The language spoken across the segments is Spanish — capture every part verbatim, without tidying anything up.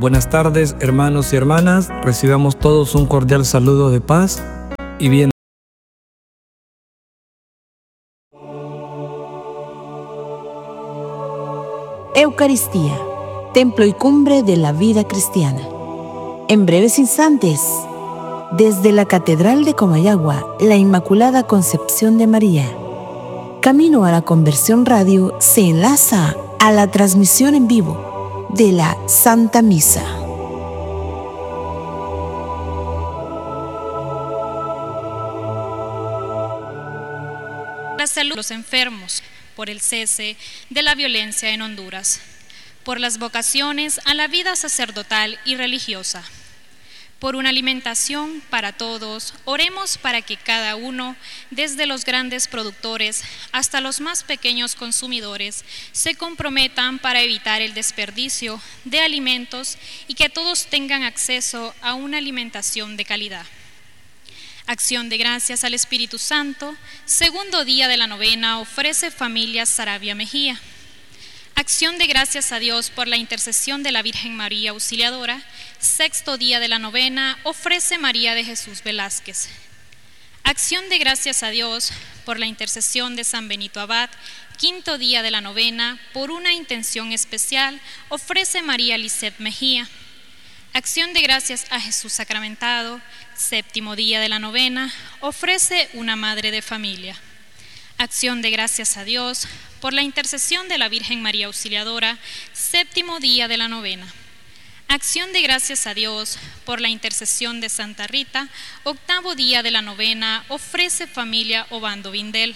Buenas tardes, hermanos y hermanas. Recibamos todos un cordial saludo de paz y bien. Eucaristía, templo y cumbre de la vida cristiana. En breves instantes, desde la Catedral de Comayagua, la Inmaculada Concepción de María, Camino a la Conversión Radio se enlaza a la transmisión en vivo de la Santa Misa. La salud de los enfermos, por el cese de la violencia en Honduras, por las vocaciones a la vida sacerdotal y religiosa, por una alimentación para todos. Oremos para que cada uno, desde los grandes productores hasta los más pequeños consumidores, se comprometan para evitar el desperdicio de alimentos y que todos tengan acceso a una alimentación de calidad. Acción de gracias al Espíritu Santo, segundo día de la novena, ofrece Familia Saravia Mejía. Acción de gracias a Dios por la intercesión de la Virgen María Auxiliadora, sexto día de la novena, ofrece María de Jesús Velázquez. Acción de gracias a Dios por la intercesión de San Benito Abad, quinto día de la novena, por una intención especial, ofrece María Lisset Mejía. Acción de gracias a Jesús Sacramentado, séptimo día de la novena, ofrece una madre de familia. Acción de gracias a Dios por la intercesión de la Virgen María Auxiliadora, séptimo día de la novena. Acción de gracias a Dios por la intercesión de Santa Rita, octavo día de la novena, ofrece Familia Obando Vindel.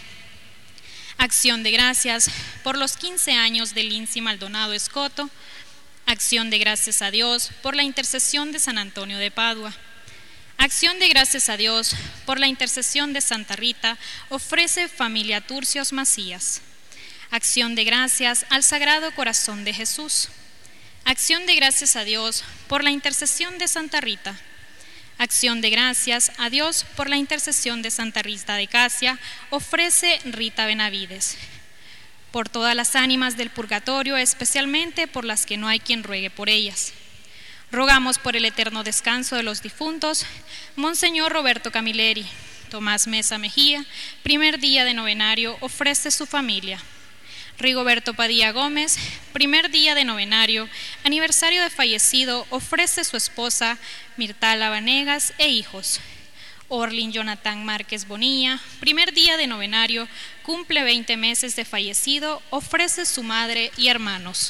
Acción de gracias por los quince años de Lindsay Maldonado Escoto. Acción de gracias a Dios por la intercesión de San Antonio de Padua. Acción de gracias a Dios por la intercesión de Santa Rita, ofrece Familia Turcios Macías. Acción de gracias al Sagrado Corazón de Jesús. Acción de gracias a Dios por la intercesión de Santa Rita. Acción de gracias a Dios por la intercesión de Santa Rita de Casia, ofrece Rita Benavides. Por todas las ánimas del purgatorio, especialmente por las que no hay quien ruegue por ellas. Rogamos por el eterno descanso de los difuntos, Monseñor Roberto Camilleri. Tomás Mesa Mejía, primer día de novenario, ofrece su familia. Rigoberto Padilla Gómez, primer día de novenario, aniversario de fallecido, ofrece su esposa Mirtala Vanegas e hijos. Orlin Jonathan Márquez Bonilla, primer día de novenario, cumple veinte meses de fallecido, ofrece su madre y hermanos.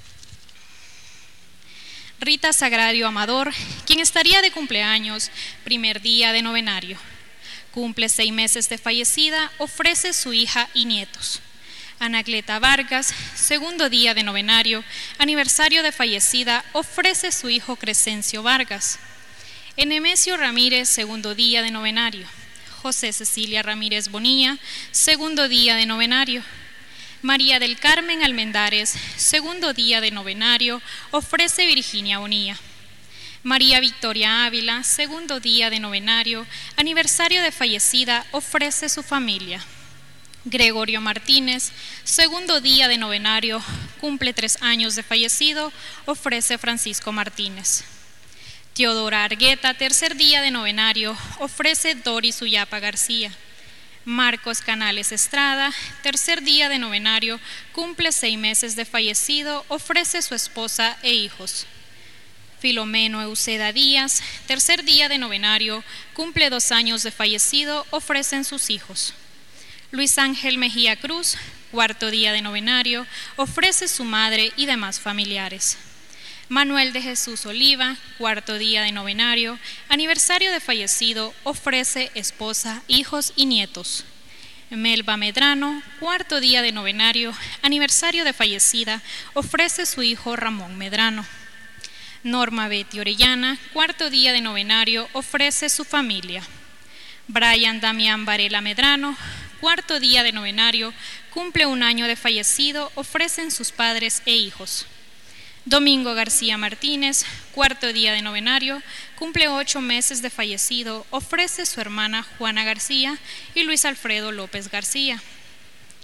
Rita Sagrario Amador, quien estaría de cumpleaños, primer día de novenario, cumple seis meses de fallecida, ofrece su hija y nietos. Anacleta Vargas, segundo día de novenario, aniversario de fallecida, ofrece su hijo Crescencio Vargas. Enemesio Ramírez, segundo día de novenario. José Cecilia Ramírez Bonilla, segundo día de novenario. María del Carmen Almendares, segundo día de novenario, ofrece Virginia Bonilla. María Victoria Ávila, segundo día de novenario, aniversario de fallecida, ofrece su familia. Gregorio Martínez, segundo día de novenario, cumple tres años de fallecido, ofrece Francisco Martínez. Teodora Argueta, tercer día de novenario, ofrece Doris Uyapa García. Marcos Canales Estrada, tercer día de novenario, cumple seis meses de fallecido, ofrece su esposa e hijos. Filomeno Euseda Díaz, tercer día de novenario, cumple dos años de fallecido, ofrecen sus hijos. Luis Ángel Mejía Cruz, cuarto día de novenario, ofrece su madre y demás familiares. Manuel de Jesús Oliva, cuarto día de novenario, aniversario de fallecido, ofrece esposa, hijos y nietos. Melba Medrano, cuarto día de novenario, aniversario de fallecida, ofrece su hijo Ramón Medrano. Norma Betty Orellana, cuarto día de novenario, ofrece su familia. Brian Damián Varela Medrano, cuarto día de novenario, cumple un año de fallecido, ofrecen sus padres e hijos. Domingo García Martínez, cuarto día de novenario, cumple ocho meses de fallecido, ofrece su hermana Juana García y Luis Alfredo López García.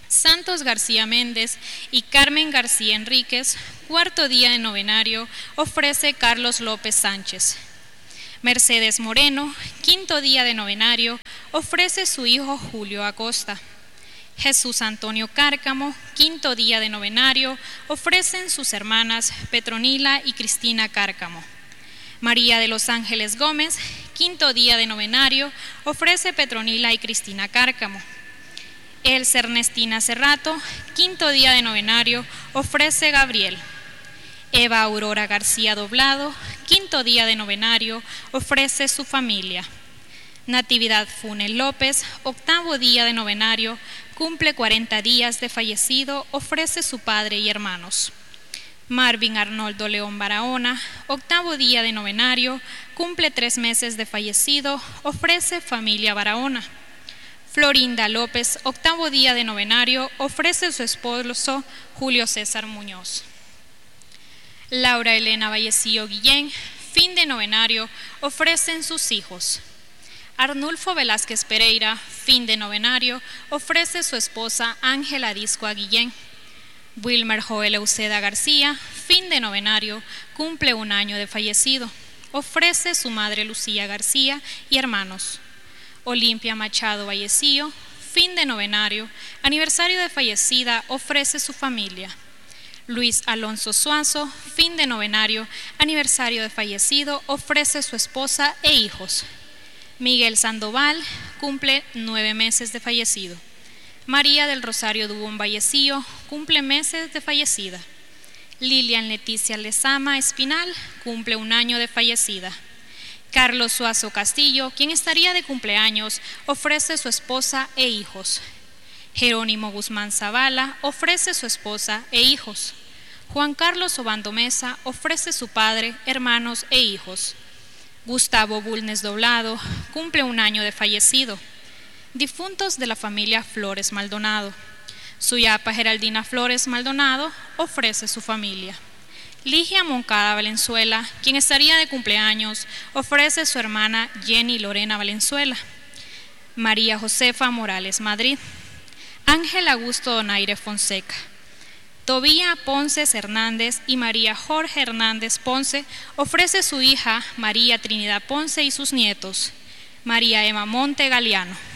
Santos García Méndez y Carmen García Enríquez, cuarto día de novenario, ofrece Carlos López Sánchez. Mercedes Moreno, quinto día de novenario, ofrece su hijo Julio Acosta. Jesús Antonio Cárcamo, quinto día de novenario, ofrecen sus hermanas Petronila y Cristina Cárcamo. María de los Ángeles Gómez, quinto día de novenario, ofrece Petronila y Cristina Cárcamo. Elsa Ernestina Cerrato, quinto día de novenario, ofrece Gabriel. Eva Aurora García Doblado, quinto día de novenario, ofrece su familia. Natividad Funes López, octavo día de novenario, cumple cuarenta días de fallecido, ofrece su padre y hermanos. Marvin Arnoldo León Barahona, octavo día de novenario, cumple tres meses de fallecido, ofrece familia Barahona. Florinda López, octavo día de novenario, ofrece su esposo Julio César Muñoz. Laura Elena Vallecillo Guillén, fin de novenario, ofrecen sus hijos. Arnulfo Velázquez Pereira, fin de novenario, ofrece su esposa Ángela Discoa Guillén. Wilmer Joel Euseda García, fin de novenario, cumple un año de fallecido, ofrece su madre Lucía García y hermanos. Olimpia Machado Vallecillo, fin de novenario, aniversario de fallecida, ofrece su familia. Luis Alonso Suazo, fin de novenario, aniversario de fallecido, ofrece su esposa e hijos. Miguel Sandoval, cumple nueve meses de fallecido. María del Rosario Dubón Vallecillo, cumple meses de fallecida. Lilian Leticia Lezama Espinal, cumple un año de fallecida. Carlos Suazo Castillo, quien estaría de cumpleaños, ofrece su esposa e hijos. Jerónimo Guzmán Zavala ofrece su esposa e hijos. Juan Carlos Obando Mesa ofrece su padre, hermanos e hijos. Gustavo Bulnes Doblado cumple un año de fallecido. Difuntos de la familia Flores Maldonado. Suyapa Geraldina Flores Maldonado ofrece su familia. Ligia Moncada Valenzuela, quien estaría de cumpleaños, ofrece su hermana Jenny Lorena Valenzuela. María Josefa Morales Madrid. Ángel Augusto Donaire Fonseca. Tobía Ponce Hernández y María Jorge Hernández Ponce ofrece su hija María Trinidad Ponce y sus nietos. María Emma Monte Galeano.